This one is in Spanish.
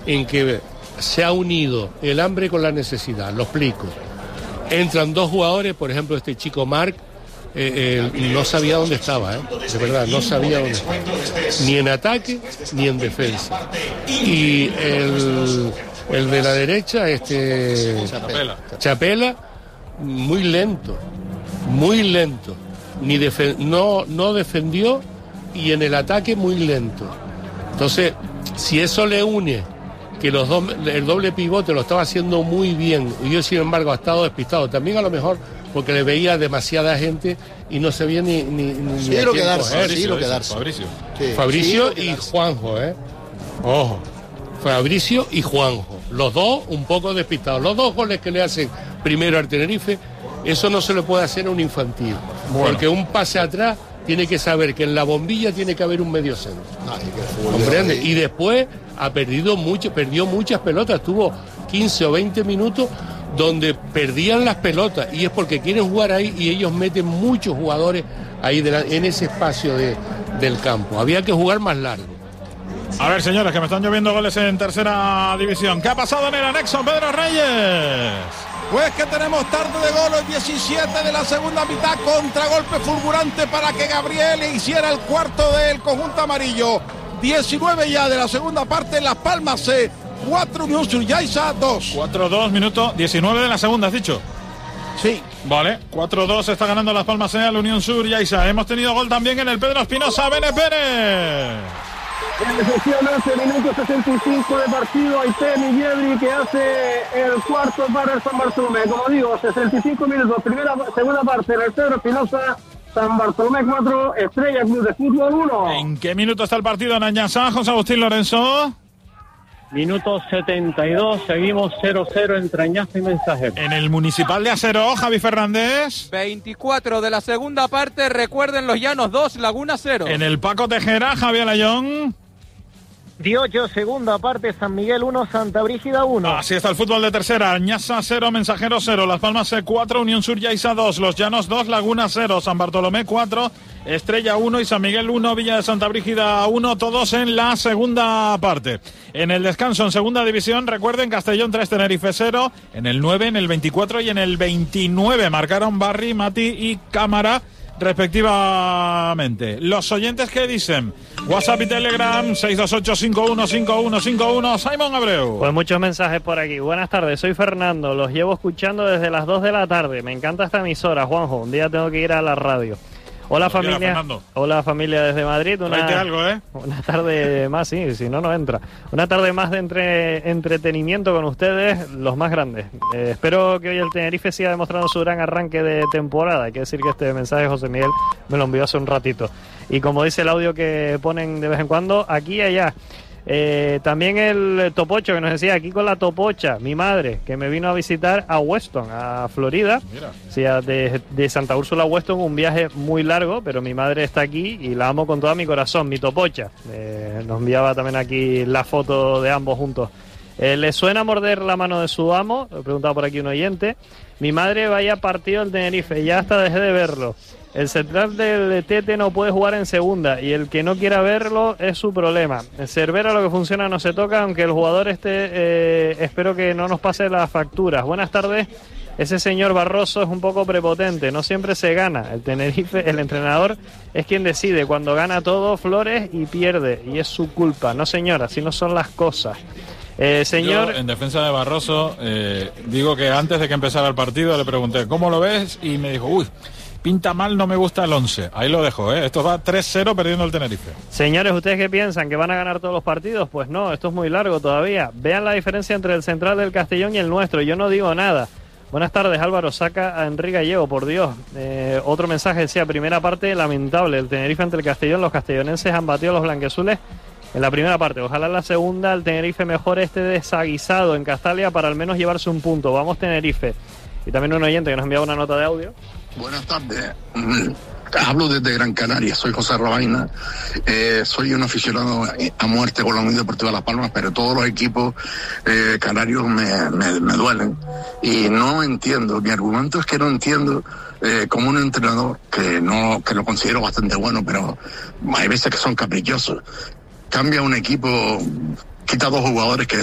en que se ha unido el hambre con la necesidad. Lo explico. Entran dos jugadores, por ejemplo, este chico Marc, no sabía dónde estaba, de verdad, no sabía dónde estaba, ni en ataque ni en defensa. Y el de la derecha, Chapela, muy lento, no defendió, y en el ataque muy lento. Entonces, si eso le une que el doble pivote lo estaba haciendo muy bien, y yo sin embargo ha estado despistado, también a lo mejor porque le veía demasiada gente y no se veía ni sí, lo quedarse. Fabricio y Juanjo, ojo, Fabricio y Juanjo, los dos un poco despistados. Los dos goles que le hacen primero al Tenerife, eso no se le puede hacer a un infantil, porque un pase atrás tiene que saber que en la bombilla tiene que haber un medio centro. ¿Comprende? Y después perdió muchas pelotas, tuvo 15 o 20 minutos donde perdían las pelotas, y es porque quieren jugar ahí y ellos meten muchos jugadores ahí en ese espacio del campo. Había que jugar más largo. A ver, señores, que me están lloviendo goles en tercera división. ¿Qué ha pasado en el anexo, Pedro Reyes? Pues que tenemos tarde de gol, el 17 de la segunda mitad, contragolpe fulgurante para que Gabriel hiciera el cuarto del conjunto amarillo. 19 ya de la segunda parte, Las Palmas 4, Unión Suryaisa 2. 4-2, minuto 19 de la segunda, ¿has dicho? Sí. Vale, 4-2 está ganando Las Palmas a la Unión Suryaisa. Hemos tenido gol también en el Pedro Espinosa, Bene Pérez. En sesión 11 minutos 65 de partido, Aité Milledri que hace el cuarto para el San Bartolomé. Como digo, 65 minutos, segunda parte en el Pedro Espinosa, San Bartolomé 4, Estrella Club de Fútbol 1. ¿En qué minuto está el partido en Añasá, José Agustín Lorenzo? Minuto 72, seguimos 0-0 entre Añasá y Mensajero. En el Municipal de Aseró, Javi Fernández. 24 de la segunda parte, recuerden Los Llanos 2, Laguna 0. En el Paco Tejera, Javier Alayón. 18, segunda parte, San Miguel 1, Santa Brígida 1. Así está el fútbol de tercera. Añasá 0, Mensajero 0, Las Palmas 4, Unión Suryaisa 2, Los Llanos 2, Laguna 0, San Bartolomé 4, Estrella 1 y San Miguel 1, Villa de Santa Brígida 1, todos en la segunda parte. En el descanso en segunda división, recuerden, Castellón 3, Tenerife 0, en el 9, en el 24 y en el 29 marcaron Barry, Mati y Cámara respectivamente. Los oyentes, ¿qué dicen? WhatsApp y Telegram 628-515151. Simón Abreu. Pues muchos mensajes por aquí. Buenas tardes, soy Fernando, los llevo escuchando desde las 2 de la tarde. Me encanta esta emisora, Juanjo, un día tengo que ir a la radio. Hola familia, hola familia desde Madrid. Una tarde más, sí, si no, no entra. Una tarde más de entretenimiento con ustedes, los más grandes. Espero que hoy el Tenerife siga demostrando su gran arranque de temporada. Hay que decir que este mensaje José Miguel me lo envió hace un ratito. Y como dice el audio que ponen de vez en cuando, aquí y allá. También el Topocho que nos decía, aquí con la Topocha, mi madre, que me vino a visitar a Weston, a Florida. O sea, de Santa Úrsula a Weston, un viaje muy largo, pero mi madre está aquí y la amo con todo mi corazón, mi Topocha. Nos enviaba también aquí la foto de ambos juntos. ¿Le suena morder la mano de su amo? Lo preguntaba por aquí un oyente. Mi madre vaya partido del Tenerife, ya hasta dejé de verlo. El central del Tete no puede jugar en segunda y el que no quiera verlo es su problema. En Cervera lo que funciona no se toca, aunque el jugador espero que no nos pase las facturas. Buenas tardes. Ese señor Barroso es un poco prepotente, no siempre se gana. El Tenerife, el entrenador es quien decide. Cuando gana todo, Flores, y pierde, y es su culpa. No, señora, así no son las cosas. Señor... Yo, en defensa de Barroso, digo que antes de que empezara el partido le pregunté ¿cómo lo ves? Y me dijo, pinta mal, no me gusta el 11. Ahí lo dejo, Esto va 3-0 perdiendo el Tenerife. Señores, ¿ustedes qué piensan? ¿Que van a ganar todos los partidos? Pues no, esto es muy largo todavía. Vean la diferencia entre el central del Castellón y el nuestro. Yo no digo nada. Buenas tardes, Álvaro. Saca a Enrique Gallego, por Dios. Otro mensaje decía, primera parte lamentable. El Tenerife ante el Castellón. Los castellonenses han batido a los blanqueazules en la primera parte. Ojalá en la segunda el Tenerife mejore este desaguisado en Castalia para al menos llevarse un punto. Vamos, Tenerife. Y también un oyente que nos enviaba una nota de audio. Buenas tardes. Hablo desde Gran Canaria, soy José Robaina. Soy un aficionado a muerte con la Unión Deportiva Las Palmas, pero todos los equipos canarios me duelen. Y no entiendo, mi argumento es que no entiendo como un entrenador que lo considero bastante bueno, pero hay veces que son caprichosos. Cambia un equipo, quita dos jugadores que